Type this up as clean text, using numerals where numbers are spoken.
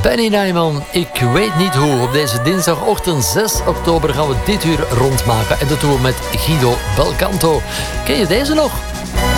Benny Nijman, ik weet niet hoe. Op deze dinsdagochtend 6 oktober gaan we dit uur rondmaken. En dat doen we met Guido Belcanto. Ken je deze nog?